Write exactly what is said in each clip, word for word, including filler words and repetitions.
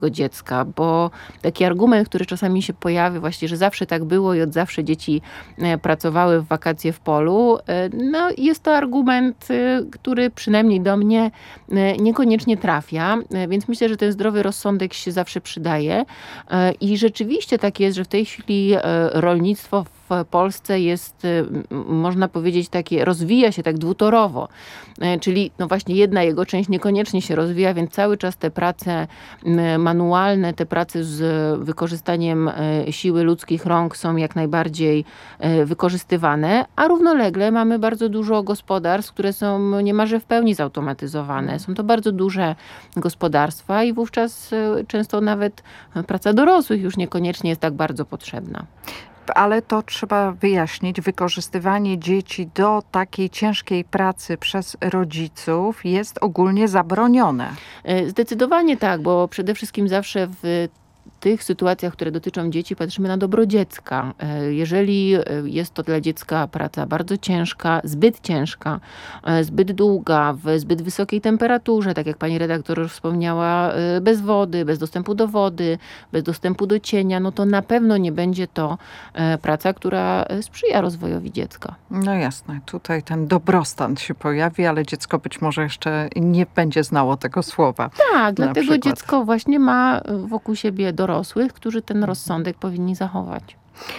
dziecka, bo taki argument, który czasami się pojawia właśnie, że zawsze tak było i od zawsze dzieci e, pracowały w wakacje w polu, e, no jest to argument, e, który przynajmniej do mnie e, niekoniecznie trafia, e, więc myślę, że ten zdrowy rozsądek się zawsze przydaje e, i rzeczywiście tak jest, że w tej chwili e, rolnictwo w Polsce jest, e, m, można powiedzieć, takie, rozwija się tak dwutorowo, e, czyli no właśnie jedna jego część niekoniecznie się rozwija, więc cały czas te prace m, manualne, te prace z wykorzystaniem e, siły ludzkich rąk są jak najbardziej e, wykorzystywane, a równolegle mamy bardzo dużo gospodarstw, które są niemalże w pełni zautomatyzowane. Są to bardzo duże gospodarstwa i wówczas e, często nawet praca dorosłych już niekoniecznie jest tak bardzo potrzebna. Ale to trzeba wyjaśnić. Wykorzystywanie dzieci do takiej ciężkiej pracy przez rodziców jest ogólnie zabronione. E, Zdecydowanie tak, bo przede wszystkim zawsze w tych sytuacjach, które dotyczą dzieci, patrzymy na dobro dziecka. E, Jeżeli e, jest to dla dziecka praca bardzo ciężka, zbyt ciężka, e, zbyt długa, w zbyt wysokiej temperaturze, tak jak pani redaktor wspomniała, e, bez wody, bez dostępu do wody, bez dostępu do cienia, no to na pewno nie będzie to e, praca, która e, sprzyja rozwojowi dziecka. No jasne, tutaj ten dobrostan się pojawi, ale dziecko być może jeszcze nie będzie znało tego słowa. Tak, Na dlatego przykład. dziecko właśnie ma wokół siebie dorosłych, którzy ten rozsądek powinni zachować.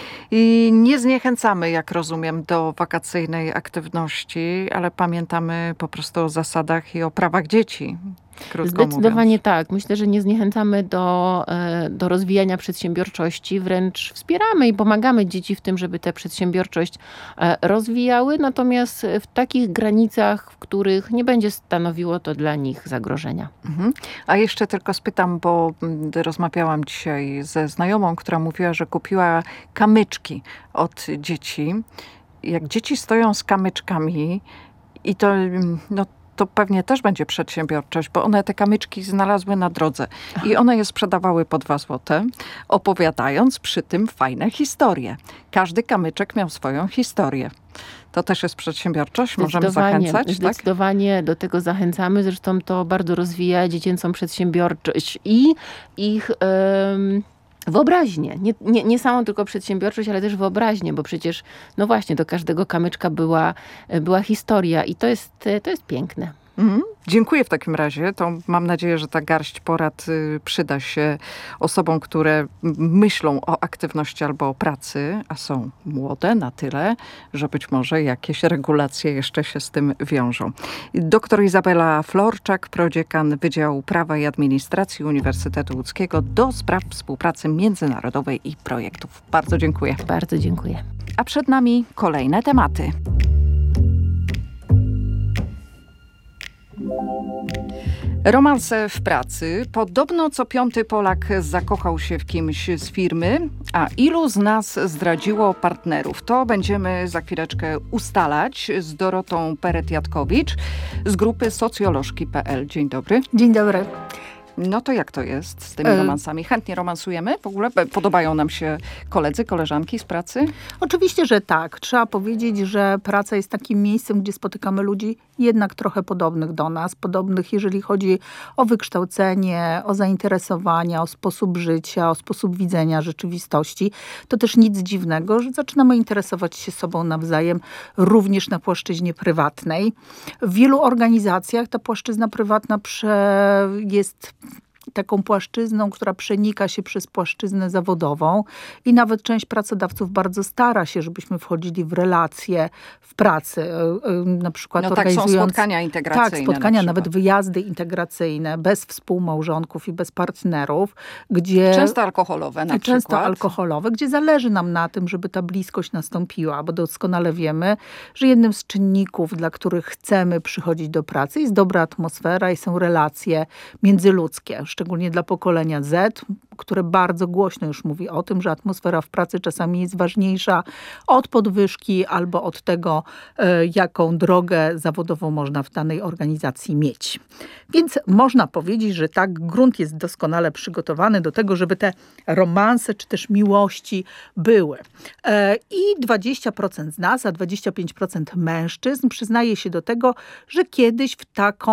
I nie zniechęcamy, jak rozumiem, do wakacyjnej aktywności, ale pamiętamy po prostu o zasadach i o prawach dzieci. Krótko Zdecydowanie mówiąc. tak. Myślę, że nie zniechęcamy do, e, do rozwijania przedsiębiorczości, wręcz wspieramy i pomagamy dzieci w tym, żeby tę przedsiębiorczość e, rozwijały, natomiast w takich granicach, w których nie będzie stanowiło to dla nich zagrożenia. Mhm. A jeszcze tylko spytam, bo mm, rozmawiałam dzisiaj ze znajomą, która mówiła, że kupiła kamyczki od dzieci. Jak dzieci stoją z kamyczkami i to, mm, no, to pewnie też będzie przedsiębiorczość, bo one te kamyczki znalazły na drodze i one je sprzedawały po dwa złote, opowiadając przy tym fajne historie. Każdy kamyczek miał swoją historię. To też jest przedsiębiorczość? Możemy Zdecydowanie, zachęcać, tak? zdecydowanie do tego zachęcamy. Zresztą to bardzo rozwija dziecięcą przedsiębiorczość i ich em, wyobraźnię. Nie, nie, nie samą tylko przedsiębiorczość, ale też wyobraźnię, bo przecież, no właśnie, do każdego kamyczka była, była historia i to jest, to jest piękne. Mhm. Dziękuję w takim razie. To mam nadzieję, że ta garść porad y, przyda się osobom, które m- myślą o aktywności albo o pracy, a są młode na tyle, że być może jakieś regulacje jeszcze się z tym wiążą. Doktor Izabela Florczak, prodziekan Wydziału Prawa i Administracji Uniwersytetu Łódzkiego do spraw współpracy międzynarodowej i projektów. Bardzo dziękuję. Bardzo dziękuję. A przed nami kolejne tematy. Romanse w pracy. Podobno co piąty Polak zakochał się w kimś z firmy, a ilu z nas zdradziło partnerów? To będziemy za chwileczkę ustalać z Dorotą Peret-Jatkowicz z grupy socjolożki kropka pe el. Dzień dobry. Dzień dobry. No to jak to jest z tymi E- romansami? Chętnie romansujemy? W ogóle podobają nam się koledzy, koleżanki z pracy? Oczywiście, że tak. Trzeba powiedzieć, że praca jest takim miejscem, gdzie spotykamy ludzi jednak trochę podobnych do nas. Podobnych, jeżeli chodzi o wykształcenie, o zainteresowania, o sposób życia, o sposób widzenia rzeczywistości. To też nic dziwnego, że zaczynamy interesować się sobą nawzajem również na płaszczyźnie prywatnej. W wielu organizacjach ta płaszczyzna prywatna prze... jest taką płaszczyzną, która przenika się przez płaszczyznę zawodową i nawet część pracodawców bardzo stara się, żebyśmy wchodzili w relacje w pracy. Na przykład No tak, są organizując... spotkania integracyjne. Tak, spotkania, na nawet przykład. wyjazdy integracyjne, bez współmałżonków i bez partnerów, gdzie... Często alkoholowe na Często przykład. alkoholowe, gdzie zależy nam na tym, żeby ta bliskość nastąpiła, bo doskonale wiemy, że jednym z czynników, dla których chcemy przychodzić do pracy, jest dobra atmosfera i są relacje międzyludzkie, szczególnie dla pokolenia Z, które bardzo głośno już mówi o tym, że atmosfera w pracy czasami jest ważniejsza od podwyżki albo od tego, jaką drogę zawodową można w danej organizacji mieć. Więc można powiedzieć, że tak, grunt jest doskonale przygotowany do tego, żeby te romanse czy też miłości były. I dwadzieścia procent z nas, a dwadzieścia pięć procent mężczyzn przyznaje się do tego, że kiedyś w taką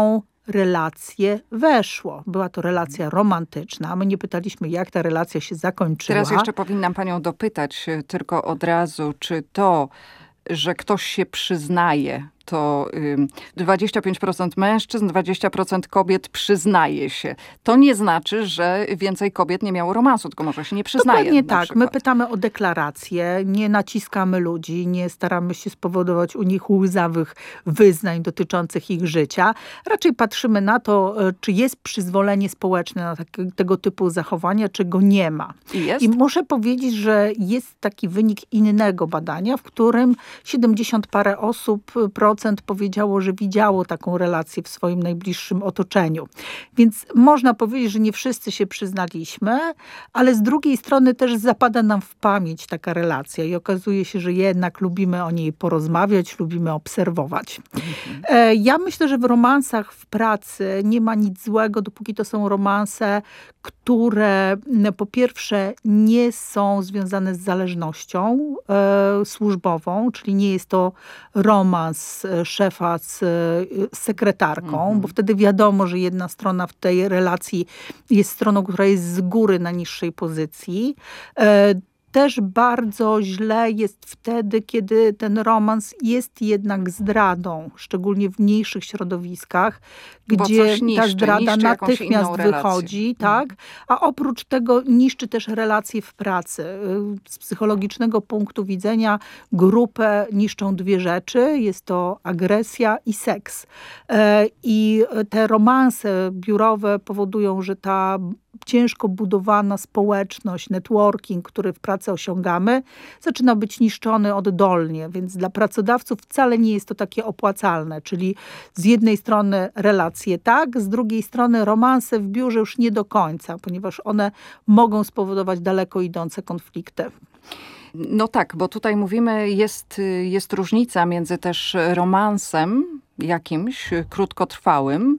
relację weszło. Była to relacja romantyczna. My nie pytaliśmy, jak ta relacja się zakończyła. Teraz jeszcze powinnam panią dopytać tylko od razu, czy to, że ktoś się przyznaje, to dwadzieścia pięć procent mężczyzn, dwadzieścia procent kobiet przyznaje się. To nie znaczy, że więcej kobiet nie miało romansu, tylko może się nie przyznaje. Dokładnie tak. Przykład. My pytamy o deklarację, nie naciskamy ludzi, nie staramy się spowodować u nich łzawych wyznań dotyczących ich życia. Raczej patrzymy na to, czy jest przyzwolenie społeczne na takie, tego typu zachowania, czy go nie ma. I jest? I muszę powiedzieć, że jest taki wynik innego badania, w którym siedemdziesiąt parę osób procent powiedziało, że widziało taką relację w swoim najbliższym otoczeniu. Więc można powiedzieć, że nie wszyscy się przyznaliśmy, ale z drugiej strony też zapada nam w pamięć taka relacja i okazuje się, że jednak lubimy o niej porozmawiać, lubimy obserwować. Mhm. Ja myślę, że w romansach w pracy nie ma nic złego, dopóki to są romanse, które po pierwsze nie są związane z zależnością e, służbową, czyli nie jest to romans szefa z, z sekretarką, mhm. bo wtedy wiadomo, że jedna strona w tej relacji jest stroną, która jest z góry na niższej pozycji. E, Też bardzo źle jest wtedy, kiedy ten romans jest jednak zdradą, szczególnie w mniejszych środowiskach, gdzie niszczy, ta zdrada niszczy natychmiast wychodzi, tak? A oprócz tego niszczy też relacje w pracy. Z psychologicznego punktu widzenia grupę niszczą dwie rzeczy. Jest to agresja i seks. I te romanse biurowe powodują, że ta ciężko budowana społeczność, networking, który w pracy osiągamy, zaczyna być niszczony oddolnie, więc dla pracodawców wcale nie jest to takie opłacalne, czyli z jednej strony relacje tak, z drugiej strony romanse w biurze już nie do końca, ponieważ one mogą spowodować daleko idące konflikty. No tak, bo tutaj mówimy, jest, jest różnica między też romansem jakimś krótkotrwałym,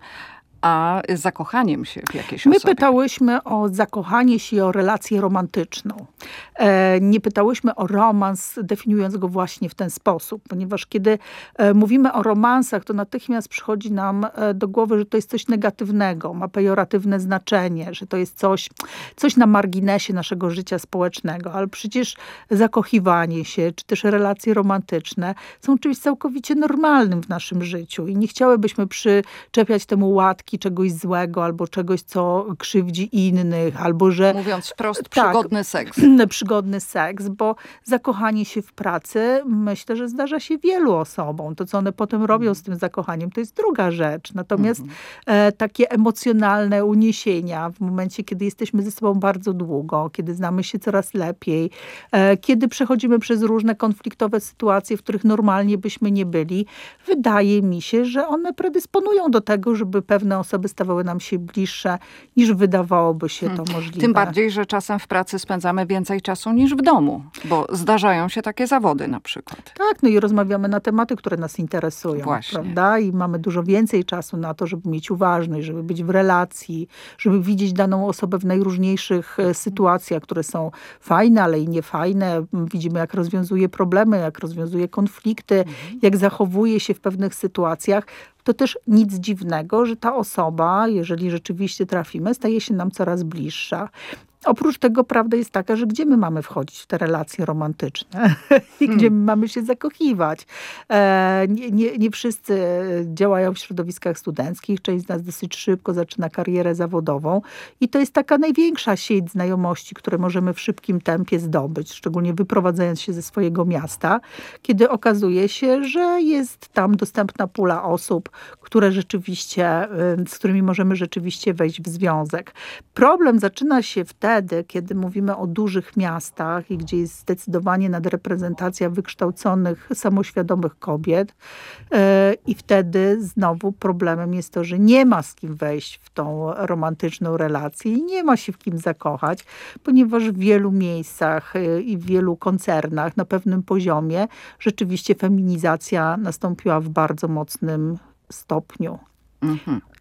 a zakochaniem się w jakiejś My osobie. pytałyśmy o zakochanie się i o relację romantyczną. E, nie pytałyśmy o romans, definiując go właśnie w ten sposób, ponieważ kiedy e, mówimy o romansach, to natychmiast przychodzi nam e, do głowy, że to jest coś negatywnego, ma pejoratywne znaczenie, że to jest coś, coś na marginesie naszego życia społecznego, ale przecież zakochiwanie się, czy też relacje romantyczne są czymś całkowicie normalnym w naszym życiu i nie chciałybyśmy przyczepiać temu łatki czegoś złego, albo czegoś, co krzywdzi innych, albo że... Mówiąc wprost, tak, przygodny seks. Przygodny seks, bo zakochanie się w pracy, myślę, że zdarza się wielu osobom. To, co one potem robią z tym zakochaniem, to jest druga rzecz. Natomiast mm-hmm. e, takie emocjonalne uniesienia w momencie, kiedy jesteśmy ze sobą bardzo długo, kiedy znamy się coraz lepiej, e, kiedy przechodzimy przez różne konfliktowe sytuacje, w których normalnie byśmy nie byli, wydaje mi się, że one predysponują do tego, żeby pewne osoby stawały nam się bliższe, niż wydawałoby się to hmm. możliwe. Tym bardziej, że czasem w pracy spędzamy więcej czasu niż w domu, bo zdarzają się takie zawody na przykład. Tak, no i rozmawiamy na tematy, które nas interesują, Właśnie. prawda? I mamy dużo więcej czasu na to, żeby mieć uważność, żeby być w relacji, żeby widzieć daną osobę w najróżniejszych sytuacjach, które są fajne, ale i niefajne. Widzimy, jak rozwiązuje problemy, jak rozwiązuje konflikty, mhm. jak zachowuje się w pewnych sytuacjach. To też nic dziwnego, że ta osoba, jeżeli rzeczywiście trafimy, staje się nam coraz bliższa. Oprócz tego prawda jest taka, że gdzie my mamy wchodzić w te relacje romantyczne i hmm. gdzie my mamy się zakochiwać. E, nie, nie, nie wszyscy działają w środowiskach studenckich. Część z nas dosyć szybko zaczyna karierę zawodową i to jest taka największa sieć znajomości, które możemy w szybkim tempie zdobyć, szczególnie wyprowadzając się ze swojego miasta, kiedy okazuje się, że jest tam dostępna pula osób, które rzeczywiście, z którymi możemy rzeczywiście wejść w związek. Problem zaczyna się wtedy, Wtedy, kiedy mówimy o dużych miastach i gdzie jest zdecydowanie nadreprezentacja wykształconych, samoświadomych kobiet. I wtedy znowu problemem jest to, że nie ma z kim wejść w tą romantyczną relację i nie ma się w kim zakochać, ponieważ w wielu miejscach i w wielu koncernach na pewnym poziomie rzeczywiście feminizacja nastąpiła w bardzo mocnym stopniu. Mhm.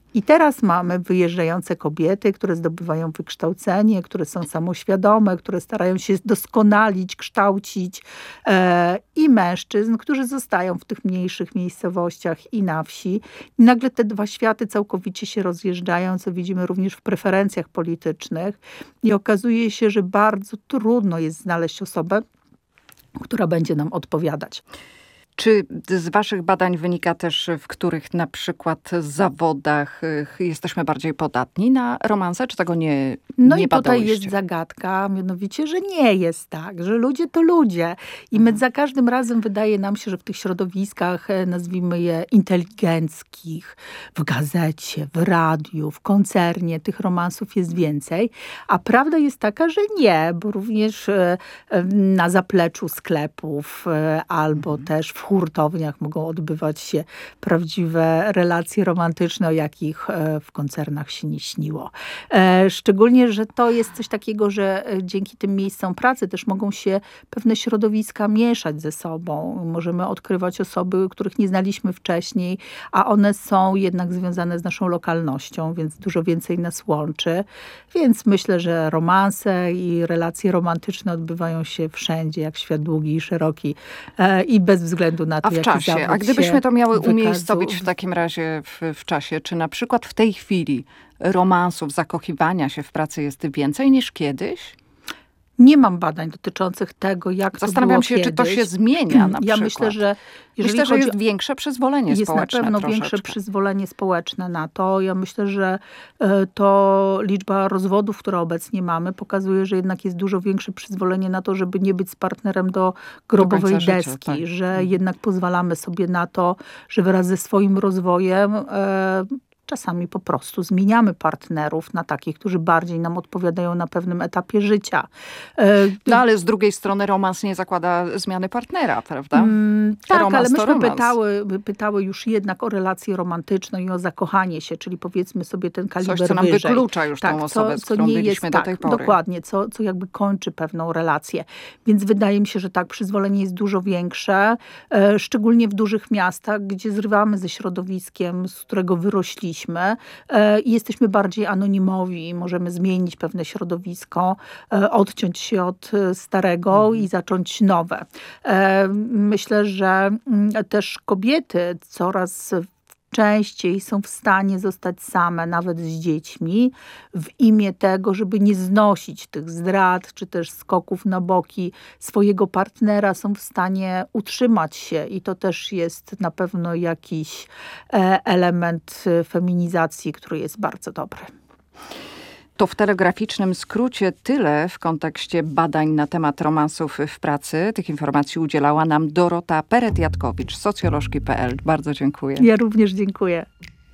I teraz mamy wyjeżdżające kobiety, które zdobywają wykształcenie, które są samoświadome, które starają się doskonalić, kształcić e, i mężczyzn, którzy zostają w tych mniejszych miejscowościach i na wsi. I nagle te dwa światy całkowicie się rozjeżdżają, co widzimy również w preferencjach politycznych. I okazuje się, że bardzo trudno jest znaleźć osobę, która będzie nam odpowiadać. Czy z waszych badań wynika też, w których na przykład zawodach jesteśmy bardziej podatni na romanse, czy tego nie No nie i tutaj badałyście? jest zagadka, mianowicie, że nie jest tak, że ludzie to ludzie. I my za każdym razem wydaje nam się, że w tych środowiskach, e, nazwijmy je inteligenckich, w gazecie, w radiu, w koncernie, tych romansów jest więcej. A prawda jest taka, że nie, bo również e, e, na zapleczu sklepów e, albo też w hurtowniach mogą odbywać się prawdziwe relacje romantyczne, o jakich e, w koncernach się nie śniło. E, Szczególnie, że to jest coś takiego, że e, dzięki tym miejscom pracy też mogą się pewne środowiska mieszać ze sobą. Możemy odkrywać osoby, których nie znaliśmy wcześniej, a one są jednak związane z naszą lokalnością, więc dużo więcej nas łączy. Więc myślę, że romanse i relacje romantyczne odbywają się wszędzie, jak świat długi i szeroki e, i bez względu na to, A w jaki czasie, zawód a gdybyśmy to miały wykazu- umiejscowić w takim razie w, w czasie, czy na przykład w tej chwili romansów, zakochiwania się w pracy jest więcej niż kiedyś? Nie mam badań dotyczących tego, jak to było Zastanawiam się, kiedyś. czy to się zmienia na Ja przykład. myślę, że jeżeli Myślę, że chodzi jest większe przyzwolenie jest na społeczne pewno troszeczkę. większe przyzwolenie społeczne na to. Ja myślę, że e, to liczba rozwodów, które obecnie mamy, pokazuje, że jednak jest dużo większe przyzwolenie na to, żeby nie być z partnerem do grobowej końca życia, deski. tak. Że jednak pozwalamy sobie na to, że wraz ze swoim rozwojem e, czasami po prostu zmieniamy partnerów na takich, którzy bardziej nam odpowiadają na pewnym etapie życia. E, No ale z drugiej strony romans nie zakłada zmiany partnera, prawda? Mm, tak, Romans ale to myśmy romans. pytały, pytały już jednak o relację romantyczną i o zakochanie się, czyli powiedzmy sobie ten kaliber Coś, co nam wyżej. wyklucza już tą osobę, z którą byliśmy do tak, tej pory. Dokładnie, co, co jakby kończy pewną relację. Więc wydaje mi się, że tak, przyzwolenie jest dużo większe, e, szczególnie w dużych miastach, gdzie zrywamy ze środowiskiem, z którego wyrośliśmy e, i jesteśmy bardziej anonimowi i możemy zmienić pewne środowisko, e, odciąć się od e, starego Mhm. i zacząć nowe. E, myślę, że mm, też kobiety coraz częściej są w stanie zostać same, nawet z dziećmi, w imię tego, żeby nie znosić tych zdrad, czy też skoków na boki swojego partnera, są w stanie utrzymać się i to też jest na pewno jakiś e, element e, feminizacji, który jest bardzo dobry. To w telegraficznym skrócie tyle w kontekście badań na temat romansów w pracy. Tych informacji udzielała nam Dorota Peret-Jatkowicz, socjolożki kropka p l. Bardzo dziękuję. Ja również dziękuję.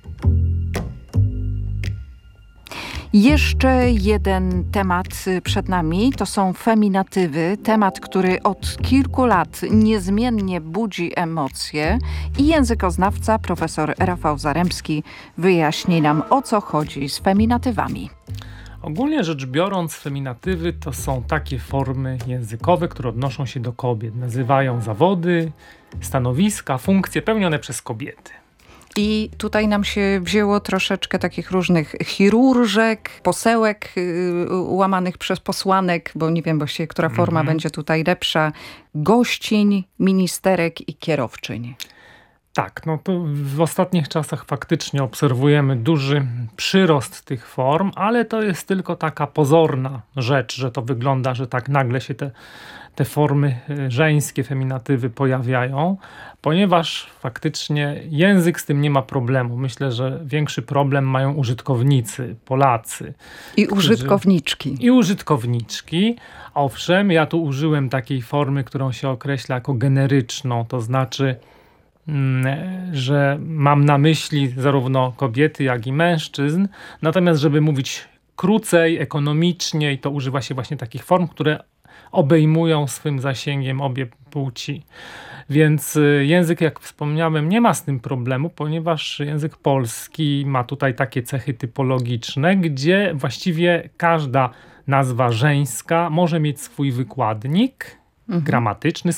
Jeszcze jeden temat przed nami, to są feminatywy. Temat, który od kilku lat niezmiennie budzi emocje i językoznawca profesor Rafał Zaremski wyjaśni nam, o co chodzi z feminatywami. Ogólnie rzecz biorąc, feminatywy to są takie formy językowe, które odnoszą się do kobiet. Nazywają zawody, stanowiska, funkcje pełnione przez kobiety. I tutaj nam się wzięło troszeczkę takich różnych chirurżek, posełek yy, łamanych przez posłanek, bo nie wiem właściwie, która forma Mhm. będzie tutaj lepsza, gościń, ministerek i kierowczyń. Tak, no to w ostatnich czasach faktycznie obserwujemy duży przyrost tych form, ale to jest tylko taka pozorna rzecz, że to wygląda, że tak nagle się te, te formy y, żeńskie, feminatywy pojawiają, ponieważ faktycznie język z tym nie ma problemu. Myślę, że większy problem mają użytkownicy, Polacy. I użytkowniczki. I użytkowniczki. Owszem, ja tu użyłem takiej formy, którą się określa jako generyczną, to znaczy że mam na myśli zarówno kobiety, jak i mężczyzn. Natomiast, żeby mówić krócej, ekonomiczniej, to używa się właśnie takich form, które obejmują swym zasięgiem obie płci. Więc język, jak wspomniałem, nie ma z tym problemu, ponieważ język polski ma tutaj takie cechy typologiczne, gdzie właściwie każda nazwa żeńska może mieć swój wykładnik mhm. gramatyczny,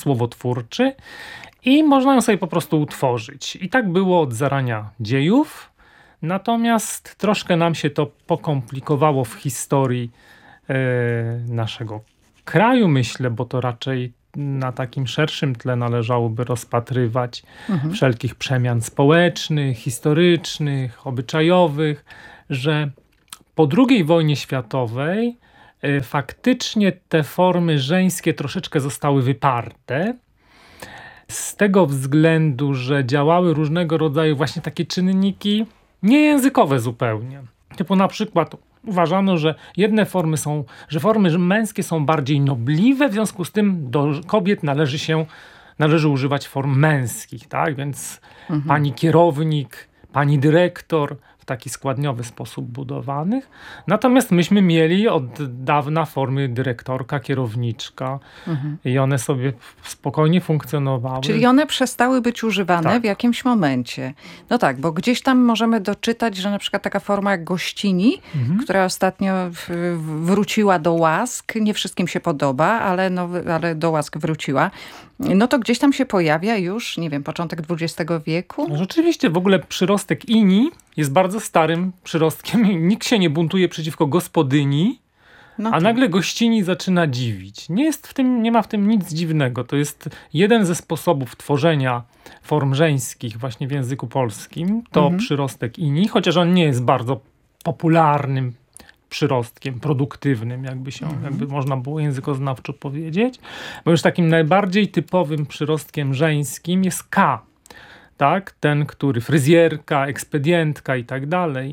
słowotwórczy, i można ją sobie po prostu utworzyć. I tak było od zarania dziejów. Natomiast troszkę nam się to pokomplikowało w historii e, naszego kraju, myślę, bo to raczej na takim szerszym tle należałoby rozpatrywać mhm. wszelkich przemian społecznych, historycznych, obyczajowych, że po drugiej wojnie światowej y, faktycznie te formy żeńskie troszeczkę zostały wyparte. Z tego względu, że działały różnego rodzaju właśnie takie czynniki niejęzykowe zupełnie. Typu na przykład uważano, że jedne formy są, że formy męskie są bardziej nobliwe, w związku z tym do kobiet należy się, należy używać form męskich, tak? Więc mhm. pani kierownik, pani dyrektor w taki składniowy sposób budowanych. Natomiast myśmy mieli od dawna formy dyrektorka, kierowniczka mhm. i one sobie spokojnie funkcjonowały. Czyli one przestały być używane tak. w jakimś momencie. No tak, bo gdzieś tam możemy doczytać, że na przykład taka forma jak gościni, mhm. która ostatnio w, wróciła do łask, nie wszystkim się podoba, ale, no, ale do łask wróciła. No to gdzieś tam się pojawia już, nie wiem, początek dwudziestego wieku. No rzeczywiście, w ogóle przyrostek ini jest bardzo starym przyrostkiem. Nikt się nie buntuje przeciwko gospodyni, no a tak. nagle gościni zaczyna dziwić. Nie jest w tym, nie ma w tym nic dziwnego. To jest jeden ze sposobów tworzenia form żeńskich właśnie w języku polskim. To mhm. przyrostek ini, chociaż on nie jest bardzo popularnym przyrostkiem, produktywnym, jakby się, mm. jakby można było językoznawczo powiedzieć. Bo już takim najbardziej typowym przyrostkiem żeńskim jest K. Tak? Ten, który fryzjerka, ekspedientka i tak dalej.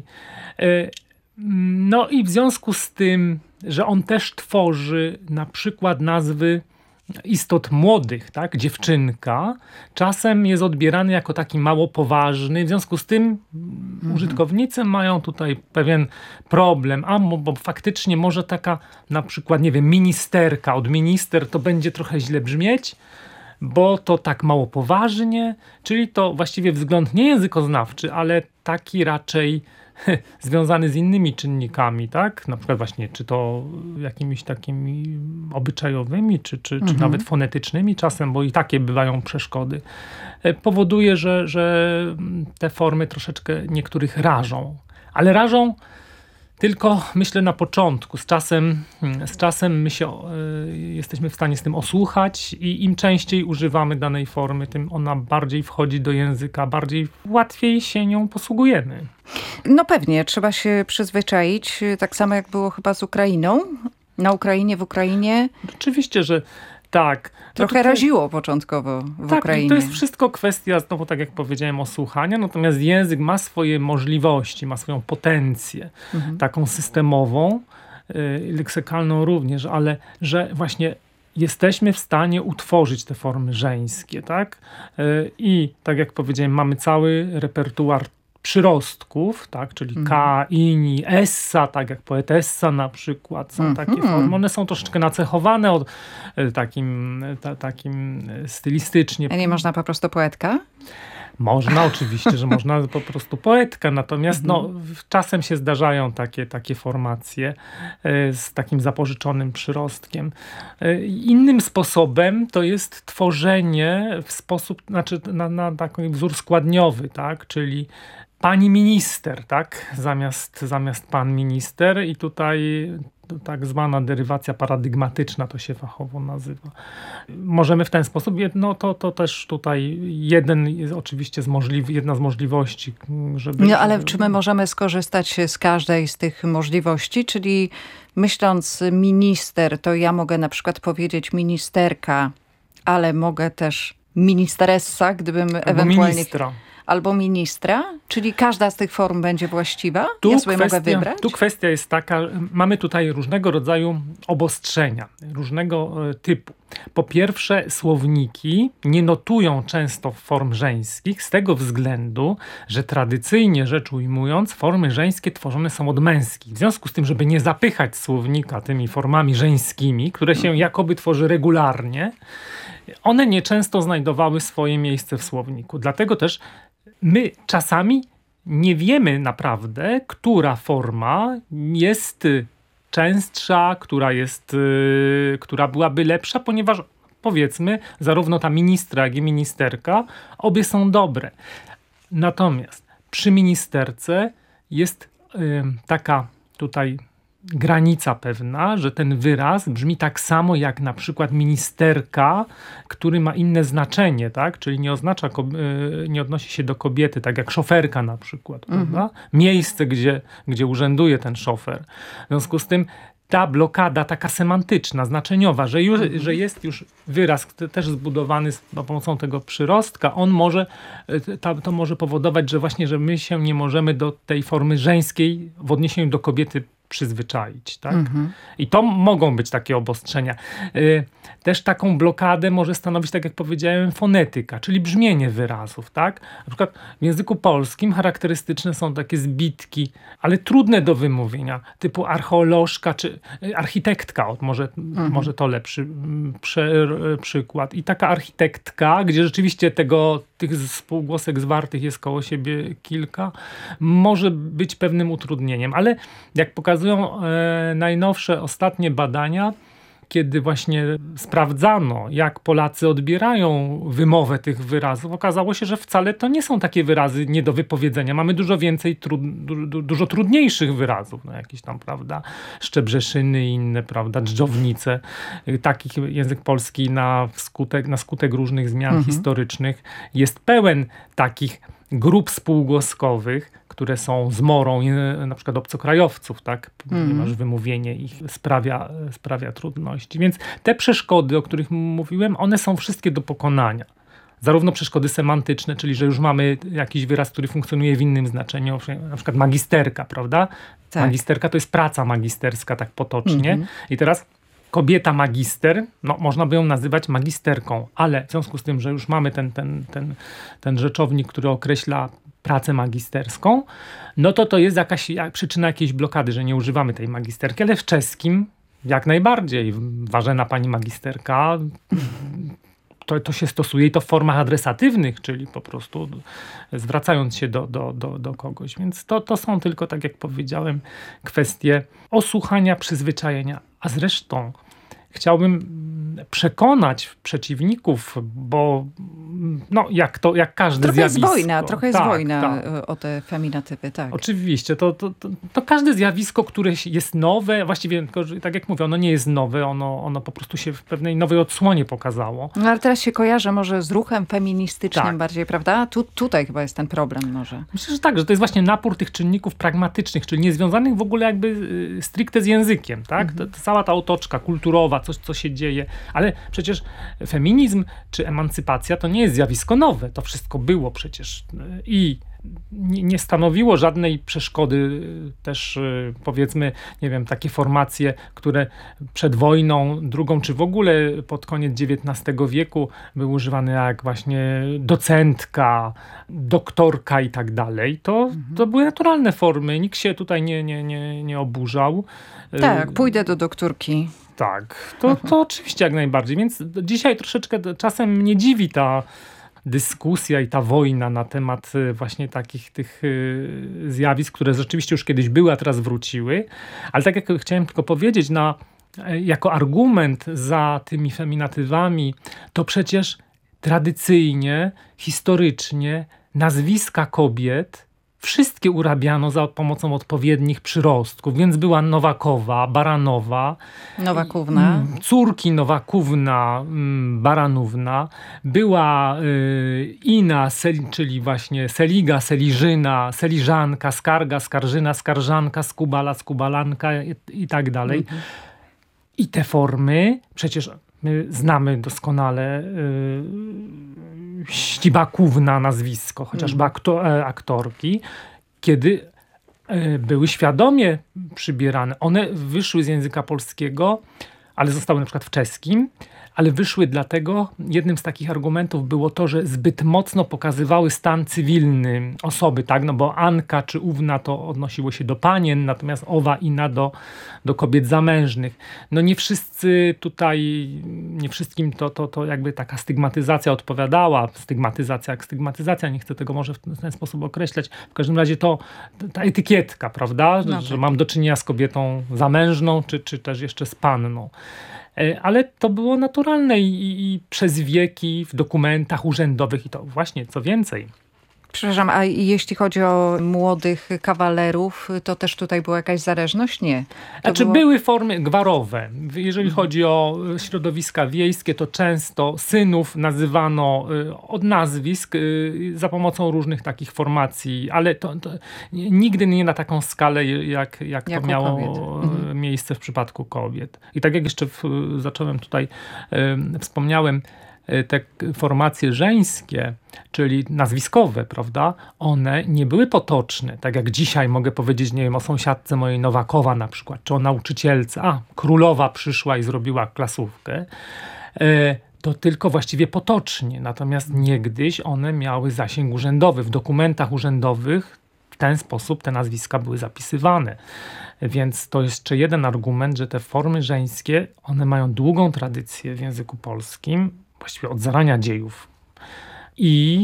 No i w związku z tym, że on też tworzy na przykład nazwy istot młodych, tak? Dziewczynka, czasem jest odbierany jako taki mało poważny. W związku z tym mm. użytkownicy mają tutaj pewien problem, a bo faktycznie może taka na przykład, nie wiem, ministerka, od minister to będzie trochę źle brzmieć, bo to tak mało poważnie, czyli to właściwie wzgląd nie językoznawczy, ale taki raczej związany z innymi czynnikami, tak? Na przykład właśnie, czy to jakimiś takimi obyczajowymi, czy, czy, mhm. czy nawet fonetycznymi czasem, bo i takie bywają przeszkody, powoduje, że, że te formy troszeczkę niektórych rażą. Ale rażą tylko, myślę, na początku. Z czasem, z czasem my się y, jesteśmy w stanie z tym osłuchać i im częściej używamy danej formy, tym ona bardziej wchodzi do języka, bardziej łatwiej się nią posługujemy. No pewnie, trzeba się przyzwyczaić, tak samo jak było chyba z Ukrainą. Na Ukrainie, w Ukrainie. Oczywiście, że tak. Trochę no to, raziło początkowo w tak, Ukrainie. To jest wszystko kwestia, znowu tak jak powiedziałem, osłuchania, natomiast język ma swoje możliwości, ma swoją potencję, mhm. taką systemową, y, leksykalną również, ale że właśnie jesteśmy w stanie utworzyć te formy żeńskie, tak? Y, I tak jak powiedziałem, mamy cały repertuar przyrostków, tak, czyli mm. K, ini, essa, tak jak poetessa na przykład, są mm. takie formy. One są troszeczkę nacechowane od takim, ta, takim stylistycznie. A nie można po prostu poetka? Można, oczywiście, że można po prostu poetka, natomiast mm. no, czasem się zdarzają takie, takie formacje y, z takim zapożyczonym przyrostkiem. Y, innym sposobem to jest tworzenie w sposób, znaczy na, na taki wzór składniowy, tak, czyli pani minister, tak, zamiast, zamiast pan minister i tutaj tak zwana derywacja paradygmatyczna to się fachowo nazywa. Możemy w ten sposób, no to, to też tutaj jeden jest oczywiście z możliw- jedna z możliwości, żeby... No ale czy my możemy skorzystać z każdej z tych możliwości, czyli myśląc minister, to ja mogę na przykład powiedzieć ministerka, ale mogę też ministeressa, gdybym albo ewentualnie... ministra. Albo ministra? Czyli każda z tych form będzie właściwa? Tu ja sobie kwestia, mogę wybrać? Tu kwestia jest taka, mamy tutaj różnego rodzaju obostrzenia, różnego typu. Po pierwsze, słowniki nie notują często form żeńskich z tego względu, że tradycyjnie rzecz ujmując, formy żeńskie tworzone są od męskich. W związku z tym, żeby nie zapychać słownika tymi formami żeńskimi, które się jakoby tworzy regularnie, one nieczęsto znajdowały swoje miejsce w słowniku. Dlatego też my czasami nie wiemy naprawdę, która forma jest częstsza, która jest, yy, która byłaby lepsza, ponieważ powiedzmy, zarówno ta ministra, jak i ministerka, obie są dobre. Natomiast przy ministerce jest y, taka tutaj granica pewna, że ten wyraz brzmi tak samo jak na przykład ministerka, który ma inne znaczenie, tak? Czyli nie oznacza, nie odnosi się do kobiety, tak jak szoferka na przykład, mhm. prawda? Miejsce, gdzie, gdzie urzęduje ten szofer. W związku z tym ta blokada taka semantyczna, znaczeniowa, że, już, że jest już wyraz też zbudowany z pomocą tego przyrostka, on może, to, to może powodować, że właśnie, że my się nie możemy do tej formy żeńskiej w odniesieniu do kobiety przyzwyczaić, tak? Mhm. I to mogą być takie obostrzenia. Y, też taką blokadę może stanowić, tak jak powiedziałem, fonetyka, czyli brzmienie wyrazów, tak? Na przykład w języku polskim charakterystyczne są takie zbitki, ale trudne do wymówienia, typu archeolożka czy architektka, o, może, mhm. może to lepszy przy, przykład. I taka architektka, gdzie rzeczywiście tego, tych spółgłosek zwartych jest koło siebie kilka, może być pewnym utrudnieniem, ale jak pokazują e, najnowsze, ostatnie badania, kiedy właśnie sprawdzano, jak Polacy odbierają wymowę tych wyrazów, okazało się, że wcale to nie są takie wyrazy nie do wypowiedzenia. Mamy dużo więcej, trud, du, dużo trudniejszych wyrazów, no jakieś tam, prawda, szczebrzeszyny i inne, prawda, dżdżownice. Takich język polski na skutek, na skutek różnych zmian mhm. historycznych jest pełen takich grup spółgłoskowych, które są zmorą na przykład obcokrajowców, tak? Ponieważ mm. wymówienie ich sprawia, sprawia trudności. Więc te przeszkody, o których mówiłem, one są wszystkie do pokonania. Zarówno przeszkody semantyczne, czyli że już mamy jakiś wyraz, który funkcjonuje w innym znaczeniu, na przykład magisterka, prawda? Tak. Magisterka to jest praca magisterska, tak potocznie. Mm-hmm. I teraz kobieta magister, no można by ją nazywać magisterką, ale w związku z tym, że już mamy ten, ten, ten, ten rzeczownik, który określa pracę magisterską, no to to jest jakaś jak, przyczyna jakiejś blokady, że nie używamy tej magisterki, ale w czeskim jak najbardziej. Ważena pani magisterka, to, to się stosuje i to w formach adresatywnych, czyli po prostu zwracając się do, do, do, do kogoś. Więc to, to są tylko, tak jak powiedziałem, kwestie osłuchania, przyzwyczajenia. A zresztą chciałbym przekonać przeciwników, bo no, jak, to, jak każde trochę zjawisko. Trochę jest wojna, trochę jest tak, wojna tak. o te feminatywy, tak. Oczywiście, to, to, to, to każde zjawisko, które jest nowe, właściwie, tylko, tak jak mówię, ono nie jest nowe, ono, ono po prostu się w pewnej nowej odsłonie pokazało. No ale teraz się kojarzy może z ruchem feministycznym tak. bardziej, prawda? Tu, tutaj chyba jest ten problem może. Myślę, że tak, że to jest właśnie napór tych czynników pragmatycznych, czyli niezwiązanych w ogóle jakby stricte z językiem, tak? Mhm. To, to cała ta otoczka kulturowa, coś, co się dzieje, ale przecież feminizm czy emancypacja to nie jest zjawisko nowe. To wszystko było przecież i nie stanowiło żadnej przeszkody też, powiedzmy, nie wiem, takie formacje, które przed wojną drugą, czy w ogóle pod koniec dziewiętnastego wieku były używane jak właśnie docentka, doktorka i tak dalej. To, mhm. to były naturalne formy. Nikt się tutaj nie, nie, nie, nie oburzał. Tak, pójdę do doktorki. Tak, to, to oczywiście jak najbardziej. Więc dzisiaj troszeczkę czasem mnie dziwi ta dyskusja i ta wojna na temat właśnie takich tych zjawisk, które rzeczywiście już kiedyś były, a teraz wróciły. Ale tak jak chciałem tylko powiedzieć, na, jako argument za tymi feminatywami, to przecież tradycyjnie, historycznie nazwiska kobiet wszystkie urabiano za pomocą odpowiednich przyrostków, więc była Nowakowa, Baranowa, Nowakówna, córki Nowakówna, Baranówna, była y, Ina, Sel, czyli właśnie Seliga, Seliżyna, Seliżanka, Skarga, Skarżyna, Skarżanka, Skubala, Skubalanka i, i tak dalej. Mhm. I te formy przecież my znamy doskonale y, Ścibakówna nazwisko, chociażby aktor, e, aktorki, kiedy e, były świadomie przybierane. One wyszły z języka polskiego, ale zostały na przykład w czeskim, ale wyszły dlatego, jednym z takich argumentów było to, że zbyt mocno pokazywały stan cywilny osoby, tak? No bo Anka czy Ówna to odnosiło się do panien, natomiast Owa, Ina do, do kobiet zamężnych. No nie wszyscy tutaj, nie wszystkim to, to, to jakby taka stygmatyzacja odpowiadała. Stygmatyzacja jak stygmatyzacja, nie chcę tego może w ten sposób określać. W każdym razie to ta etykietka, prawda? No że tak. Mam do czynienia z kobietą zamężną, czy, czy też jeszcze z panną. Ale to było naturalne i, i przez wieki w dokumentach urzędowych i to właśnie, co więcej, Przepraszam, a jeśli chodzi o młodych kawalerów, to też tutaj była jakaś zależność? Nie. To Znaczy było... były formy gwarowe. Jeżeli chodzi o środowiska wiejskie, to często synów nazywano y, od nazwisk y, za pomocą różnych takich formacji, ale to, to nigdy nie na taką skalę, jak, jak, Jak to u miało kobiet. Mhm. miejsce w przypadku kobiet. I tak jak jeszcze w, zacząłem tutaj, y, wspomniałem, te formacje żeńskie, czyli nazwiskowe, prawda, one nie były potoczne. Tak jak dzisiaj mogę powiedzieć, nie wiem, o sąsiadce mojej Nowakowa na przykład, czy o nauczycielce, a królowa przyszła i zrobiła klasówkę, to tylko właściwie potocznie. Natomiast niegdyś one miały zasięg urzędowy. W dokumentach urzędowych w ten sposób te nazwiska były zapisywane. Więc to jeszcze jeden argument, że te formy żeńskie, one mają długą tradycję w języku polskim, właściwie od zarania dziejów. I,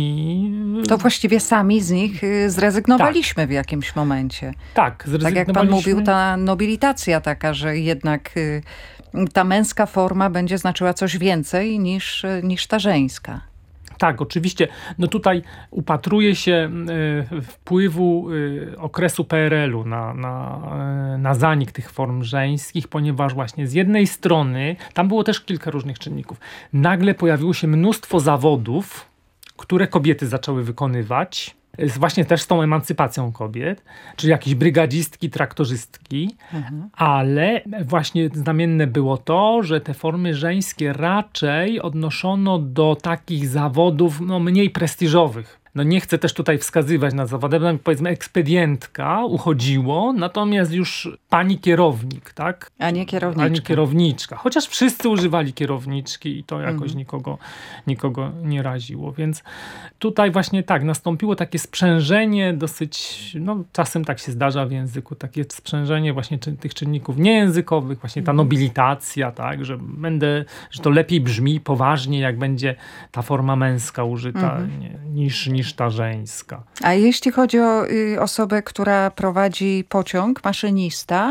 i... To właściwie sami z nich zrezygnowaliśmy tak. w jakimś momencie. Tak, zrezygnowaliśmy. Tak jak pan mówił, ta nobilitacja taka, że jednak ta męska forma będzie znaczyła coś więcej niż, niż ta żeńska. Tak, oczywiście. No tutaj upatruje się y, wpływu y, okresu P R L u na, na, y, na zanik tych form żeńskich, ponieważ właśnie z jednej strony, tam było też kilka różnych czynników, nagle pojawiło się mnóstwo zawodów, które kobiety zaczęły wykonywać, właśnie też z tą emancypacją kobiet, czyli jakieś brygadzistki, traktorzystki, mhm. ale właśnie znamienne było to, że te formy żeńskie raczej odnoszono do takich zawodów no, mniej prestiżowych. No nie chcę też tutaj wskazywać na zawody, bo powiedzmy ekspedientka uchodziło, natomiast już pani kierownik, tak? A nie kierowniczka. A nie kierowniczka. Chociaż wszyscy używali kierowniczki i to jakoś mhm. nikogo, nikogo nie raziło. Więc tutaj właśnie tak, nastąpiło takie sprzężenie dosyć, no czasem tak się zdarza w języku, takie sprzężenie właśnie czy, tych czynników niejęzykowych, właśnie ta nobilitacja, tak? Że będę, że to lepiej brzmi poważnie, jak będzie ta forma męska użyta mhm. nie, niż, niż ta żeńska. A jeśli chodzi o y, osobę, która prowadzi pociąg, maszynista,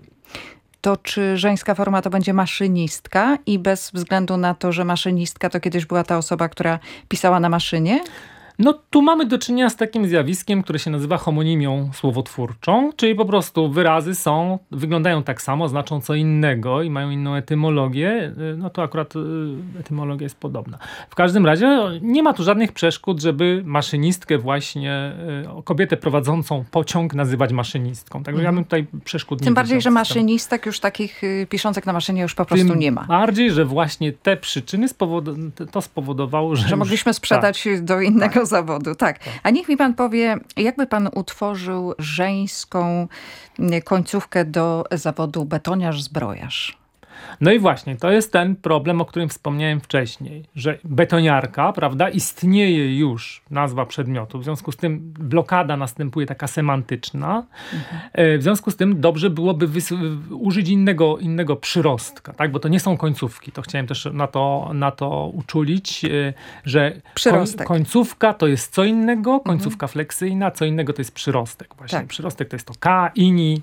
to czy żeńska forma to będzie maszynistka i bez względu na to, że maszynistka to kiedyś była ta osoba, która pisała na maszynie? No tu mamy do czynienia z takim zjawiskiem, które się nazywa homonimią słowotwórczą, czyli po prostu wyrazy są, wyglądają tak samo, znaczą co innego i mają inną etymologię, no to akurat etymologia jest podobna. W każdym razie nie ma tu żadnych przeszkód, żeby maszynistkę właśnie, kobietę prowadzącą pociąg nazywać maszynistką. Także ja bym tutaj przeszkód nie Tym bardziej, widział. że maszynistek już takich piszących na maszynie już po prostu Tym nie ma. bardziej, że właśnie te przyczyny spowod- to spowodowało, że... Że już, mogliśmy sprzedać tak. do innego zawodu, tak. A niech mi pan powie, jakby pan utworzył żeńską końcówkę do zawodu betoniarz-zbrojarz? No i właśnie, to jest ten problem, o którym wspomniałem wcześniej, że betoniarka, prawda, istnieje już nazwa przedmiotu, w związku z tym blokada następuje taka semantyczna, mhm. w związku z tym dobrze byłoby wys- użyć innego, innego przyrostka, tak, bo to nie są końcówki, to chciałem też na to, na to uczulić, że koń, końcówka to jest co innego, końcówka mhm. fleksyjna, co innego to jest przyrostek właśnie, tak. Przyrostek to jest to ka, ini,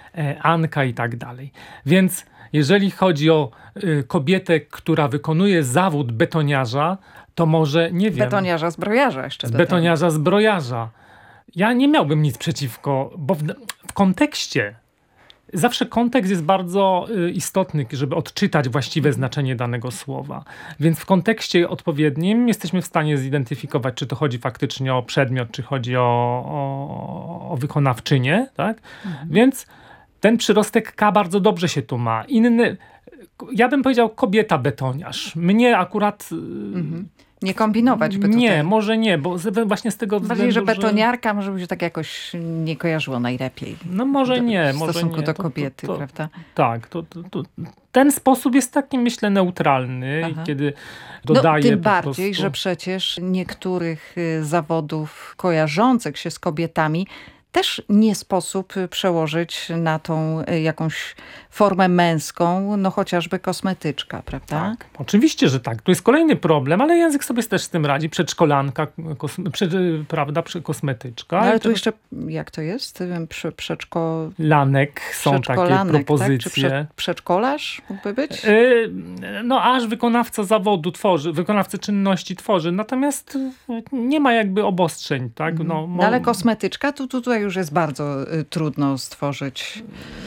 anka i tak dalej, więc jeżeli chodzi o y, kobietę, która wykonuje zawód betoniarza, to może, nie wiem... Betoniarza, zbrojarza jeszcze. Z betoniarza, zbrojarza. Ja nie miałbym nic przeciwko, bo w, w kontekście, zawsze kontekst jest bardzo y, istotny, żeby odczytać właściwe znaczenie danego słowa. Więc w kontekście odpowiednim jesteśmy w stanie zidentyfikować, czy to chodzi faktycznie o przedmiot, czy chodzi o, o, o wykonawczynię, tak? Mhm. Więc ten przyrostek K bardzo dobrze się tu ma. Inny, ja bym powiedział kobieta betoniarz. Mnie akurat... Mhm. Nie kombinować by tutaj. Nie, może nie, bo właśnie z tego względu, bardziej, że betoniarka że... może by się tak jakoś nie kojarzyło najlepiej. No może do, nie, w może stosunku nie. do to, kobiety, to, to, prawda? Tak, to, to, to, ten sposób jest taki, myślę, neutralny, Aha. kiedy dodaje no, tym po bardziej, prostu... że przecież niektórych zawodów kojarzących się z kobietami też nie sposób przełożyć na tą jakąś formę męską, no chociażby kosmetyczka, prawda? Tak, oczywiście, że tak. Tu jest kolejny problem, ale język sobie też z tym radzi. Przedszkolanka, kosme, przed, prawda, kosmetyczka. No, ale tu tego... jeszcze, jak to jest? Prze, przedszko... Lanek są takie propozycje. Tak? Czy prze, przedszkolarz mógłby być? Yy, no aż wykonawca zawodu tworzy, wykonawca czynności tworzy, natomiast nie ma jakby obostrzeń. Tak? No, mo... Ale kosmetyczka, to tutaj już jest bardzo y, trudno stworzyć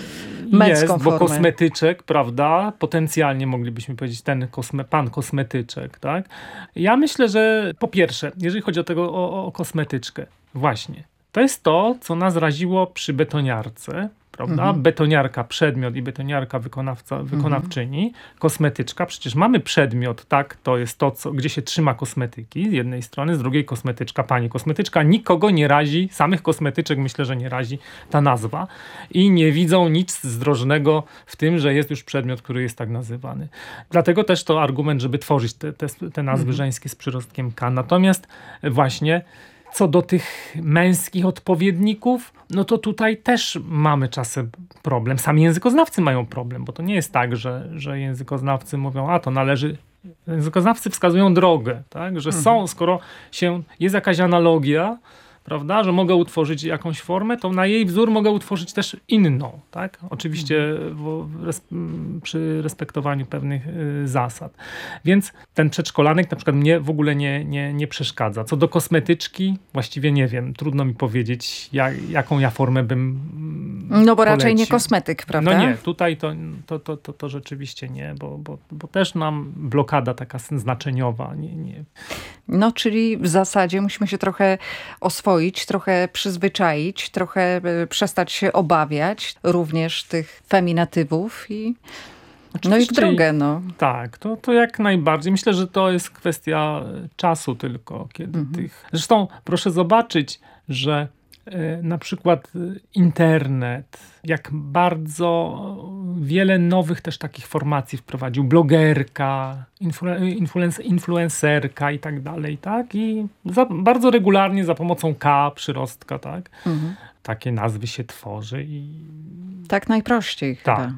męską jest, formę. Bo kosmetyczek, prawda, potencjalnie moglibyśmy powiedzieć ten kosme, pan kosmetyczek, tak? Ja myślę, że po pierwsze, jeżeli chodzi o tego, o, o kosmetyczkę, właśnie, to jest to, co nas raziło przy betoniarce, prawda? Mhm. Betoniarka przedmiot i betoniarka wykonawca, wykonawczyni. Mhm. Kosmetyczka, przecież mamy przedmiot, tak? To jest to, co, gdzie się trzyma kosmetyki z jednej strony, z drugiej kosmetyczka, pani kosmetyczka. Nikogo nie razi, samych kosmetyczek myślę, że nie razi ta nazwa. I nie widzą nic zdrożnego w tym, że jest już przedmiot, który jest tak nazywany. Dlatego też to argument, żeby tworzyć te, te, te nazwy mhm. żeńskie z przyrostkiem K. Natomiast właśnie co do tych męskich odpowiedników, no to tutaj też mamy czasem problem. Sami językoznawcy mają problem, bo to nie jest tak, że, że językoznawcy mówią, a to należy... Językoznawcy wskazują drogę, tak? Że mhm. są, skoro się, jest jakaś analogia, prawda, że mogę utworzyć jakąś formę, to na jej wzór mogę utworzyć też inną, tak? Oczywiście w, res, przy respektowaniu pewnych y, zasad. Więc ten przedszkolanek na przykład mnie w ogóle nie, nie, nie przeszkadza. Co do kosmetyczki, właściwie nie wiem, trudno mi powiedzieć, jak, jaką ja formę bym No bo polecił. raczej nie kosmetyk, prawda? No nie, tutaj to, to, to, to, to rzeczywiście nie, bo, bo, bo też nam blokada taka znaczeniowa. Nie, nie. No czyli w zasadzie musimy się trochę oswoić, trochę przyzwyczaić, trochę przestać się obawiać również tych feminatywów i oczywiście, no i w drogę. No. Tak, to, to jak najbardziej. Myślę, że to jest kwestia czasu tylko. Kiedy mhm. tych... Zresztą proszę zobaczyć, że y, na przykład internet, jak bardzo wiele nowych też takich formacji wprowadził. Blogerka, influenc- influencerka i tak dalej, tak? I za, bardzo regularnie za pomocą K, przyrostka, tak? Mhm. Takie nazwy się tworzy. I... Tak najprościej tak. chyba.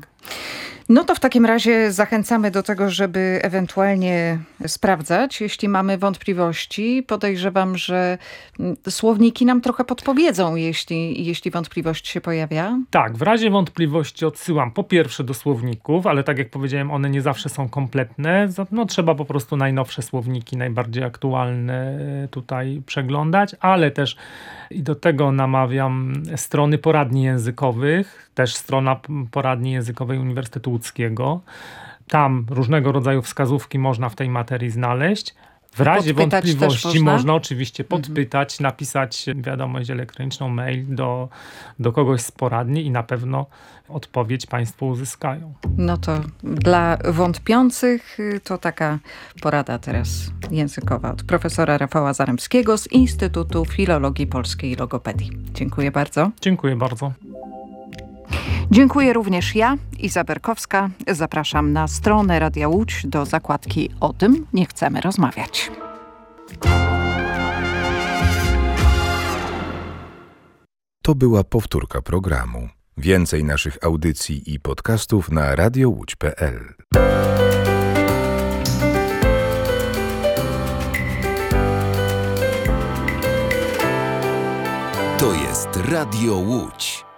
No to w takim razie zachęcamy do tego, żeby ewentualnie sprawdzać, jeśli mamy wątpliwości. Podejrzewam, że słowniki nam trochę podpowiedzą, jeśli, jeśli wątpliwość się pojawia. Tak, w razie wątpliwości odsyłam po pierwsze do słowników, ale tak jak powiedziałem, one nie zawsze są kompletne. No trzeba po prostu najnowsze słowniki, najbardziej aktualne tutaj przeglądać, ale też i do tego namawiam strony poradni językowych, też strona poradni językowej Uniwersytetu Łódzkiego. Tam różnego rodzaju wskazówki można w tej materii znaleźć. W razie podpytać wątpliwości można? można oczywiście podpytać, mhm. napisać wiadomość elektroniczną, mail do, do kogoś z poradni i na pewno odpowiedź państwo uzyskają. No to dla wątpiących to taka porada teraz językowa od profesora Rafała Zaremskiego z Instytutu Filologii Polskiej i Logopedii. Dziękuję bardzo. Dziękuję bardzo. Dziękuję również ja, Iza Berkowska. Zapraszam na stronę Radia Łódź do zakładki O tym nie chcemy rozmawiać. To była powtórka programu. Więcej naszych audycji i podcastów na radiowódź kropka pe el. To jest Radio Łódź.